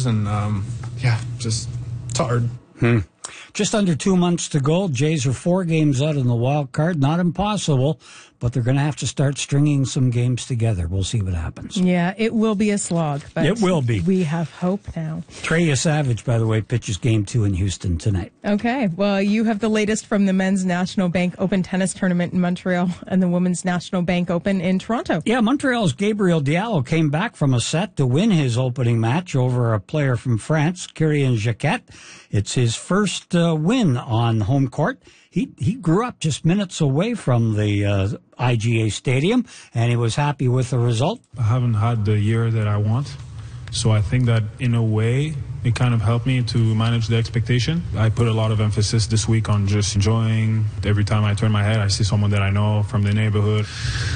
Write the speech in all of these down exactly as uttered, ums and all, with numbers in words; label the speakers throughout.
Speaker 1: matches, and um, yeah, just it's hard.
Speaker 2: Hmm. Just under two months to go. Jays are four games out in the wild card. Not impossible, but they're going to have to start stringing some games together. We'll see what happens.
Speaker 3: Yeah, it will be a slog. But
Speaker 2: it will be.
Speaker 3: We have hope now.
Speaker 2: Treya Savage, by the way, pitches game two in Houston tonight.
Speaker 3: Okay. Well, you have the latest from the Men's National Bank Open Tennis Tournament in Montreal and the Women's National Bank Open in Toronto.
Speaker 2: Yeah, Montreal's Gabriel Diallo came back from a set to win his opening match over a player from France, Kyrien Jacquet. It's his first uh, win on home court. He he grew up just minutes away from the uh, I G A Stadium, and he was happy with the result.
Speaker 4: I haven't had the year that I want, so I think that in a way it kind of helped me to manage the expectation. I put a lot of emphasis this week on just enjoying. Every time I turn my head, I see someone that I know from the neighborhood.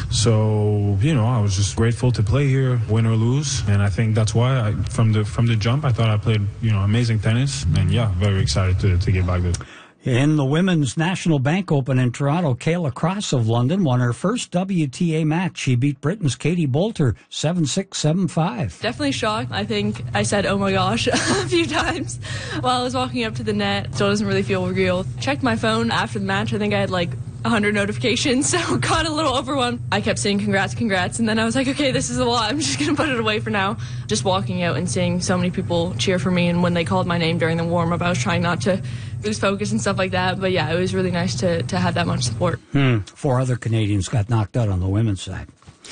Speaker 4: So, you know, I was just grateful to play here, win or lose. And I think that's why I, from the from the jump, I thought I played, you know, amazing tennis. And yeah, very excited to, to get back there.
Speaker 2: In the Women's National Bank Open in Toronto, Kayla Cross of London won her first W T A match. She beat Britain's Katie Bolter seven six, seven five.
Speaker 5: Definitely shocked. I think I said, oh my gosh, a few times while I was walking up to the net, so it doesn't really feel real. Checked my phone after the match. I think I had like one hundred notifications, so got a little overwhelmed. I kept saying congrats, congrats, and then I was like, okay, this is a lot. I'm just going to put it away for now. Just walking out and seeing so many people cheer for me, and when they called my name during the warm-up, I was trying not to lose focus and stuff like that. But yeah, it was really nice to, to have that much support.
Speaker 2: Hmm. Four other Canadians got knocked out on the women's side.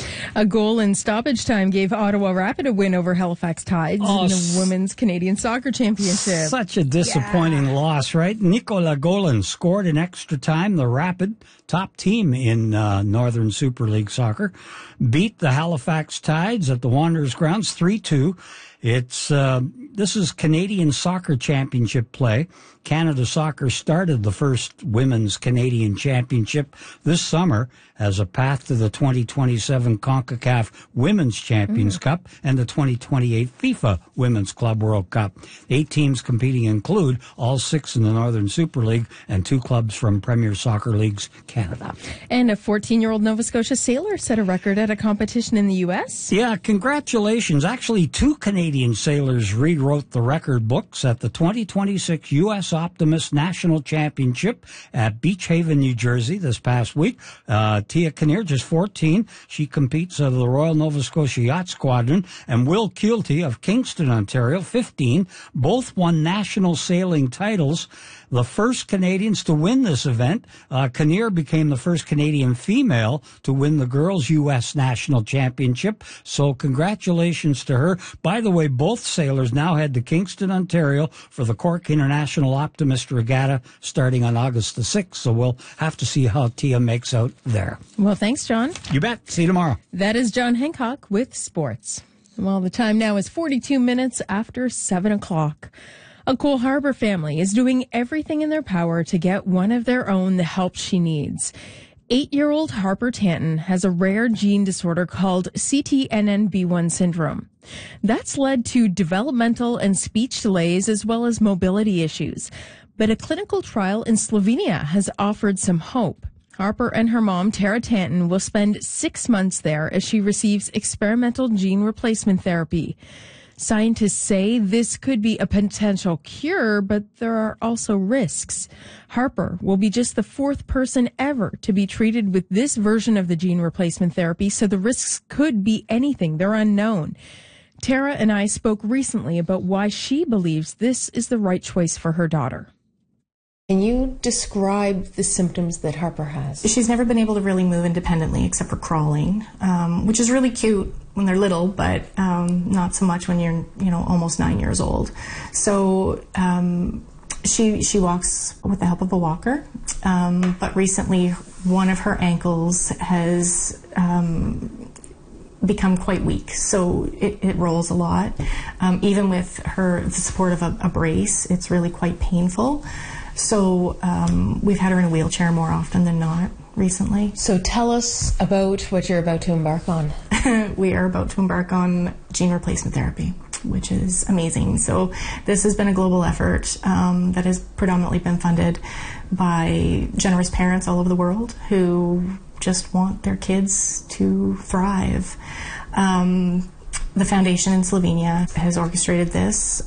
Speaker 3: A goal in stoppage time gave Ottawa Rapid a win over Halifax Tides oh, in the Women's Canadian Soccer Championship.
Speaker 2: Such a disappointing yeah. loss, right? Nicola Golan scored in extra time. The Rapid, top team in uh, Northern Super League Soccer, beat the Halifax Tides at the Wanderers grounds three two. It's uh, this is Canadian Soccer Championship play. Canada Soccer started the first Women's Canadian Championship this summer as a path to the twenty twenty-seven CONCACAF Women's Champions mm. Cup and the twenty twenty-eight FIFA Women's Club World Cup. Eight teams competing include all six in the Northern Super League and two clubs from Premier Soccer Leagues Canada.
Speaker 3: And a fourteen-year-old Nova Scotia sailor set a record at a competition in the U S
Speaker 2: Yeah, congratulations. Actually, two Canadian sailors rewrote the record books at the twenty twenty-six U S Optimist National Championship at Beach Haven, New Jersey this past week. Uh, Tia Kinnear, just fourteen. She competes out of the Royal Nova Scotia Yacht Squadron. And Will Keelty of Kingston, Ontario, fifteen. Both won national sailing titles. The first Canadians to win this event. Uh, Kinnear became the first Canadian female to win the Girls U S National Championship. So congratulations to her. By the way, both sailors now head to Kingston, Ontario for the Cork International Optimist Regatta starting on August the sixth. So we'll have to see how Tia makes out there.
Speaker 3: Well, thanks, John.
Speaker 2: You bet. See you tomorrow.
Speaker 3: That is John Hancock with sports. Well, the time now is forty-two minutes after seven o'clock. A Cole Harbour family is doing everything in their power to get one of their own the help she needs. Eight-year-old Harper Tanton has a rare gene disorder called C T N N B one syndrome. That's led to developmental and speech delays as well as mobility issues. But a clinical trial in Slovenia has offered some hope. Harper and her mom, Tara Tanton, will spend six months there as she receives experimental gene replacement therapy. Scientists say this could be a potential cure, but there are also risks. Harper will be just the fourth person ever to be treated with this version of the gene replacement therapy, so the risks could be anything. They're unknown. Tara and I spoke recently about why she believes this is the right choice for her daughter.
Speaker 6: Can you describe the symptoms that Harper has?
Speaker 7: She's never been able to really move independently except for crawling, um, which is really cute when they're little, but um, not so much when you're, you know, almost nine years old. So um, she she walks with the help of a walker, um, but recently one of her ankles has um, become quite weak, so it, it rolls a lot. Um, even with her the support of a, a brace, it's really quite painful. So um, we've had her in a wheelchair more often than not recently.
Speaker 6: So tell us about what you're about to embark on.
Speaker 7: We are about to embark on gene replacement therapy, which is amazing. So this has been a global effort um, that has predominantly been funded by generous parents all over the world who just want their kids to thrive. Um, the foundation in Slovenia has orchestrated this.